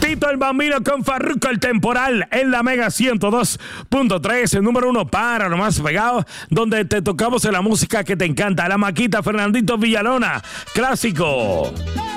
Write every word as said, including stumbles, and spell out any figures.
Tito el Bambino con Farruko el Temporal en la Mega ciento dos punto tres, el número uno para lo más pegado, donde te tocamos en la música que te encanta. La Maquita, Fernandito Villalona, clásico.